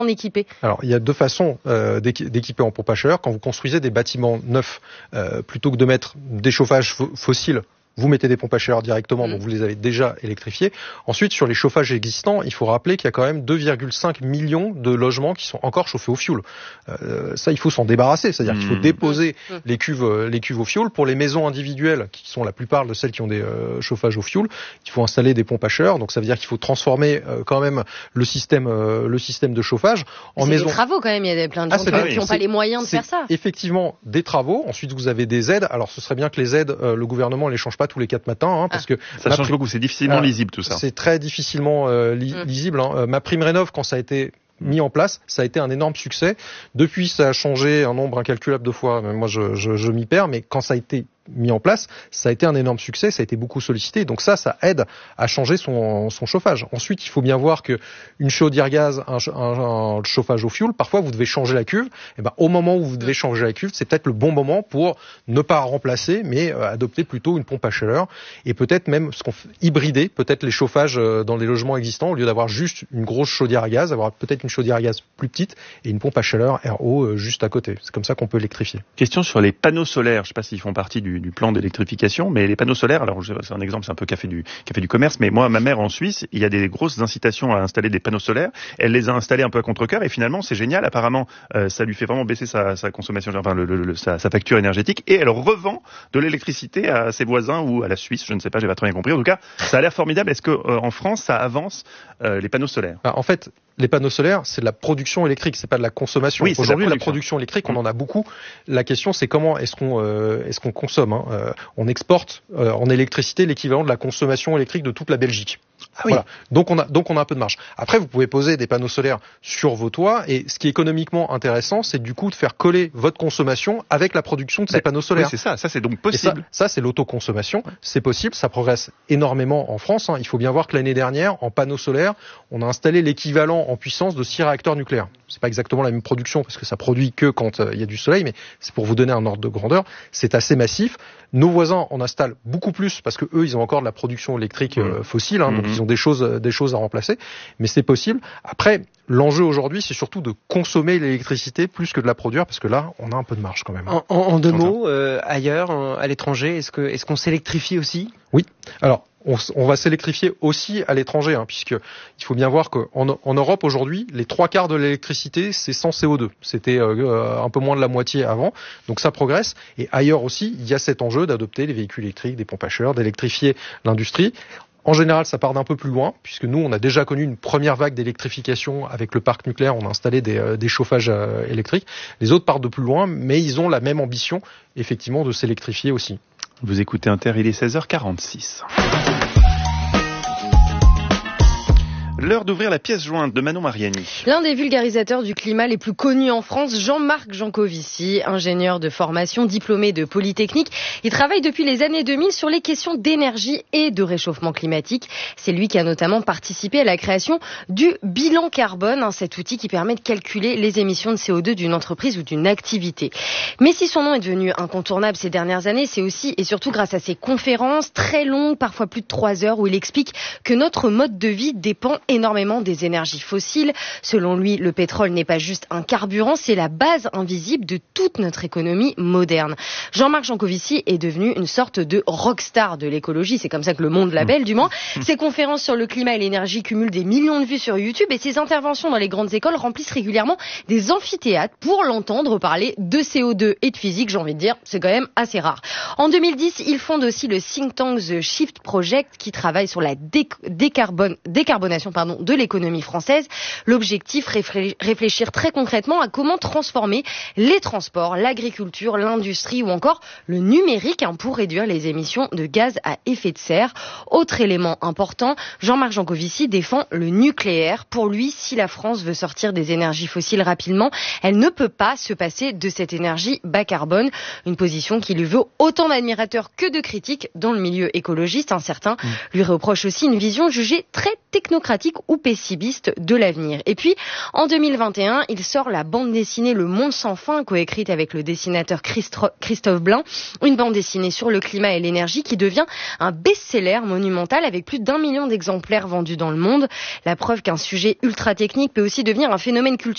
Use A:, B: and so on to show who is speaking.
A: équipés?
B: Alors, il y a deux façons d'équiper en pompe à chaleur. Quand vous construisez des bâtiments neufs, plutôt que de mettre des chauffages fossiles, vous mettez des pompes à chaleur directement, donc vous les avez déjà électrifiés. Ensuite, sur les chauffages existants, il faut rappeler qu'il y a quand même 2,5 millions de logements qui sont encore chauffés au fioul. Ça, il faut s'en débarrasser, c'est-à-dire qu'il faut déposer les cuves au fioul. Pour les maisons individuelles, qui sont la plupart de celles qui ont des chauffages au fioul, il faut installer des pompes à chaleur. Donc ça veut dire qu'il faut transformer quand même le système de chauffage.
A: C'est des travaux quand même, il y a plein de gens qui n'ont pas les moyens de faire ça.
B: Effectivement, des travaux. Ensuite, vous avez des aides. Alors, ce serait bien que les aides, le gouvernement ne les change pas tous les 4 matins, parce que
C: ça change beaucoup, c'est difficilement lisible tout ça.
B: C'est très difficilement lisible. Ma prime rénov, quand ça a été mis en place, ça a été un énorme succès. Depuis, ça a changé un nombre incalculable de fois. Moi, je m'y perds, mais quand ça a été mis en place, ça a été un énorme succès, ça a été beaucoup sollicité. Donc ça aide à changer son chauffage. Ensuite, il faut bien voir que une chaudière gaz, un chauffage au fioul, parfois vous devez changer la cuve. Et au moment où vous devez changer la cuve, c'est peut-être le bon moment pour ne pas remplacer, mais adopter plutôt une pompe à chaleur et peut-être même hybrider peut-être les chauffages dans les logements existants au lieu d'avoir juste une grosse chaudière à gaz, avoir peut-être une chaudière à gaz plus petite et une pompe à chaleur RO juste à côté. C'est comme ça qu'on peut électrifier.
C: Question sur les panneaux solaires. Je ne sais pas s'ils font partie du plan d'électrification, mais les panneaux solaires, alors c'est un exemple, c'est un peu café du commerce, mais moi, ma mère en Suisse, il y a des grosses incitations à installer des panneaux solaires. Elle les a installés un peu à contre-cœur et finalement, c'est génial. Apparemment, ça lui fait vraiment baisser sa consommation, enfin sa facture énergétique et elle revend de l'électricité à ses voisins ou à la Suisse. Je ne sais pas, j'ai pas très bien compris. En tout cas, ça a l'air formidable. Est-ce que en France, ça avance les panneaux solaires?
B: En fait, les panneaux solaires, c'est de la production électrique, c'est pas de la consommation.
C: Oui,
B: aujourd'hui, la production électrique, on en a beaucoup. La question, c'est comment est-ce qu'on consomme. On exporte en électricité l'équivalent de la consommation électrique de toute la Belgique.
C: Ah oui.
B: Voilà. Donc on a un peu de marge. Après, vous pouvez poser des panneaux solaires sur vos toits et ce qui est économiquement intéressant, c'est du coup de faire coller votre consommation avec la production de ces panneaux solaires.
C: Oui, c'est ça. Ça, c'est donc possible.
B: Ça, c'est l'autoconsommation. C'est possible. Ça progresse énormément en France. Il faut bien voir que l'année dernière, en panneaux solaires, on a installé l'équivalent en puissance de 6 réacteurs nucléaires. C'est pas exactement la même production parce que ça produit que quand il y a du soleil, mais c'est pour vous donner un ordre de grandeur. C'est assez massif. Nos voisins en installent beaucoup plus parce que eux, ils ont encore de la production électrique fossile, donc ils ont des choses à remplacer. Mais c'est possible. Après, l'enjeu aujourd'hui, c'est surtout de consommer l'électricité plus que de la produire parce que là, on a un peu de marge quand même.
D: En deux mots, ailleurs, à l'étranger, est-ce qu'on s'électrifie aussi?
B: Oui. Alors, on va s'électrifier aussi à l'étranger, puisque il faut bien voir qu'en Europe aujourd'hui, les 3/4 de l'électricité, c'est sans CO2. C'était un peu moins de la moitié avant, donc ça progresse. Et ailleurs aussi, il y a cet enjeu d'adopter les véhicules électriques, des pompes à chaleur, d'électrifier l'industrie. En général, ça part d'un peu plus loin, puisque nous, on a déjà connu une première vague d'électrification avec le parc nucléaire. On a installé des chauffages électriques. Les autres partent de plus loin, mais ils ont la même ambition, effectivement, de s'électrifier aussi.
C: Vous écoutez Inter, il est 16h46. L'heure d'ouvrir la pièce jointe de Manon Mariani.
A: L'un des vulgarisateurs du climat les plus connus en France, Jean-Marc Jancovici, ingénieur de formation, diplômé de Polytechnique. Il travaille depuis les années 2000 sur les questions d'énergie et de réchauffement climatique. C'est lui qui a notamment participé à la création du bilan carbone, cet outil qui permet de calculer les émissions de CO2 d'une entreprise ou d'une activité. Mais si son nom est devenu incontournable ces dernières années, c'est aussi et surtout grâce à ses conférences très longues, parfois plus de 3 heures, où il explique que notre mode de vie dépend énormément des énergies fossiles. Selon lui, le pétrole n'est pas juste un carburant, c'est la base invisible de toute notre économie moderne. Jean-Marc Jancovici est devenu une sorte de rockstar de l'écologie, c'est comme ça que le monde l'appelle du moins. Ses conférences sur le climat et l'énergie cumulent des millions de vues sur YouTube et ses interventions dans les grandes écoles remplissent régulièrement des amphithéâtres pour l'entendre parler de CO2 et de physique, j'ai envie de dire, c'est quand même assez rare. En 2010, il fonde aussi le think tank The Shift Project qui travaille sur la décarbonation de l'économie française. L'objectif, réfléchir très concrètement à comment transformer les transports, l'agriculture, l'industrie ou encore le numérique pour réduire les émissions de gaz à effet de serre. Autre élément important, Jean-Marc Jancovici défend le nucléaire. Pour lui, si la France veut sortir des énergies fossiles rapidement, elle ne peut pas se passer de cette énergie bas carbone. Une position qui lui vaut autant d'admirateurs que de critiques dans le milieu écologiste. Certains lui reprochent aussi une vision jugée très technocratique ou pessimiste de l'avenir. Et puis, en 2021, il sort la bande dessinée Le Monde sans fin, coécrite avec le dessinateur Christophe Blain, une bande dessinée sur le climat et l'énergie qui devient un best-seller monumental avec plus d'1 million d'exemplaires vendus dans le monde. La preuve qu'un sujet ultra technique peut aussi devenir un phénomène culturel